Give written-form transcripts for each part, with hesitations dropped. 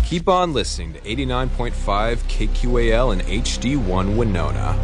Keep on listening to 89.5 KQAL and HD1 Winona.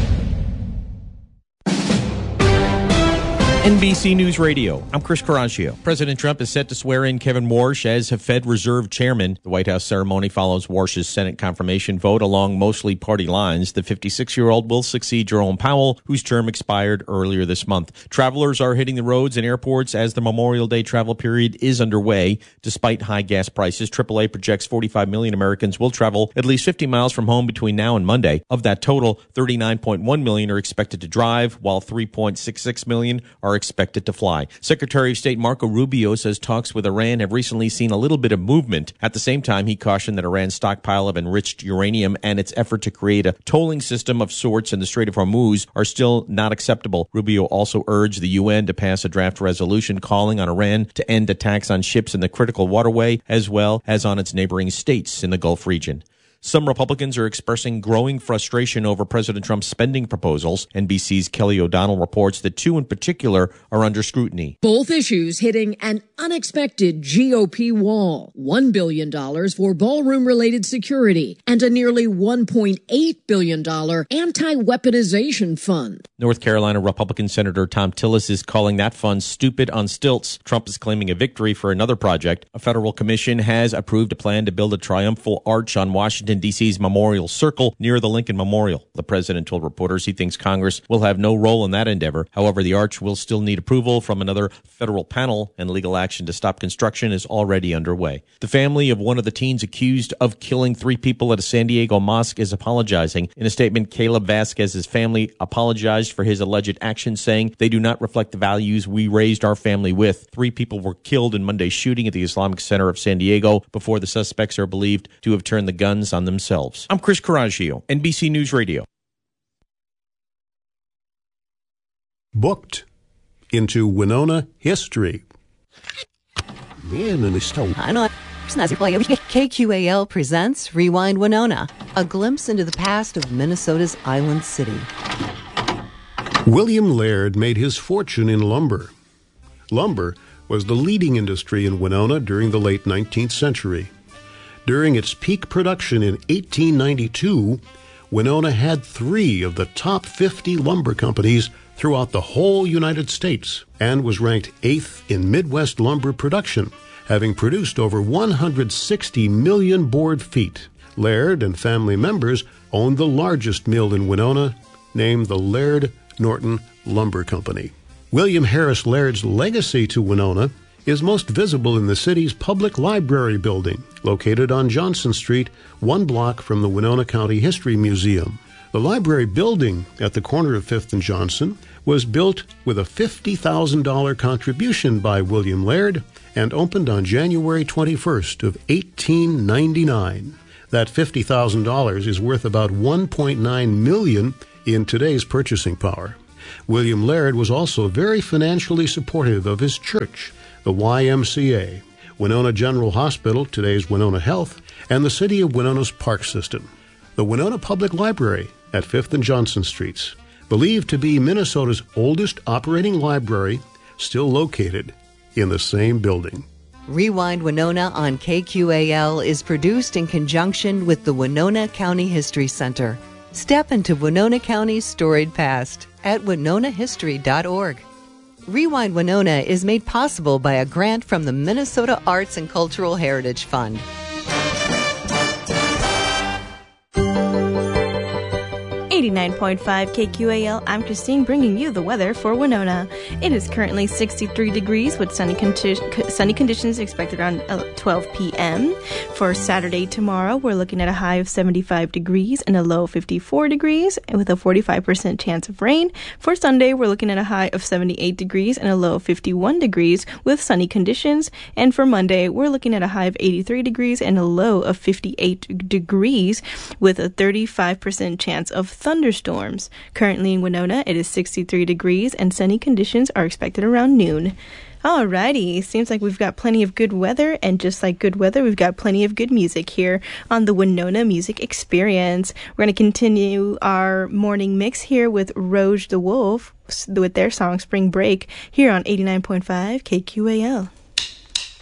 NBC News Radio. I'm Chris Coraggio. President Trump is set to swear in Kevin Warsh as Fed Reserve Chairman. The White House ceremony follows Warsh's Senate confirmation vote along mostly party lines. The 56-year-old will succeed Jerome Powell, whose term expired earlier this month. Travelers are hitting the roads and airports as the Memorial Day travel period is underway. Despite high gas prices, AAA projects 45 million Americans will travel at least 50 miles from home between now and Monday. Of that total, 39.1 million are expected to drive, while 3.66 million are expected to fly. Secretary of State Marco Rubio says talks with Iran have recently seen a little bit of movement. At the same time, he cautioned that Iran's stockpile of enriched uranium and its effort to create a tolling system of sorts in the Strait of Hormuz are still not acceptable. Rubio also urged the UN to pass a draft resolution calling on Iran to end attacks on ships in the critical waterway as well as on its neighboring states in the Gulf region. Some Republicans are expressing growing frustration over President Trump's spending proposals. NBC's Kelly O'Donnell reports that two in particular are under scrutiny. Both issues hitting an unexpected GOP wall. $1 billion for ballroom-related security and a nearly $1.8 billion anti-weaponization fund. North Carolina Republican Senator Tom Tillis is calling that fund stupid on stilts. Trump is claiming a victory for another project. A federal commission has approved a plan to build a triumphal arch on Washington, D.C.'s Memorial Circle near the Lincoln Memorial. The president told reporters he thinks Congress will have no role in that endeavor. However, the arch will still need approval from another federal panel, and legal action to stop construction is already underway. The family of one of the teens accused of killing 3 people at a San Diego mosque is apologizing. In a statement, Caleb Vasquez's family apologized for his alleged actions, saying they do not reflect the values we raised our family with. 3 people were killed in Monday's shooting at the Islamic Center of San Diego before the suspects are believed to have turned the guns on themselves. I'm Chris Coraggio, NBC News Radio. Booked into Winona history. KQAL presents Rewind Winona, a glimpse into the past of Minnesota's island city. William Laird made his fortune in lumber. Lumber was the leading industry in Winona during the late 19th century. During its peak production in 1892, Winona had 3 of the top 50 lumber companies throughout the whole United States and was ranked 8th in Midwest lumber production, having produced over 160 million board feet. Laird and family members owned the largest mill in Winona, named the Laird Norton Lumber Company. William Harris Laird's legacy to Winona is most visible in the city's public library building, located on Johnson Street, 1 block from the Winona County History Museum. The library building at the corner of 5th and Johnson was built with a $50,000 contribution by William Laird and opened on January 21st of 1899. That $50,000 is worth about $1.9 million in today's purchasing power. William Laird was also very financially supportive of his church, the YMCA, Winona General Hospital, today's Winona Health, and the City of Winona's park system. The Winona Public Library at 5th and Johnson Streets, believed to be Minnesota's oldest operating library, still located in the same building. Rewind Winona on KQAL is produced in conjunction with the Winona County History Center. Step into Winona County's storied past at winonahistory.org. Rewind Winona is made possible by a grant from the Minnesota Arts and Cultural Heritage Fund. 89.5 KQAL, I'm Christine bringing you the weather for Winona. It is currently 63 degrees with sunny conditions expected around 12 p.m. For Saturday tomorrow, we're looking at a high of 75 degrees and a low of 54 degrees with a 45% chance of rain. For Sunday, we're looking at a high of 78 degrees and a low of 51 degrees with sunny conditions. And for Monday, we're looking at a high of 83 degrees and a low of 58 degrees with a 35% chance of thunderstorms. Currently in Winona, it is 63 degrees and sunny conditions are expected around noon. Alrighty, seems like we've got plenty of good weather, and just like good weather, we've got plenty of good music here on the Winona Music Experience. We're going to continue our morning mix here with Rouge the Wolf with their song Spring Break here on 89.5 KQAL.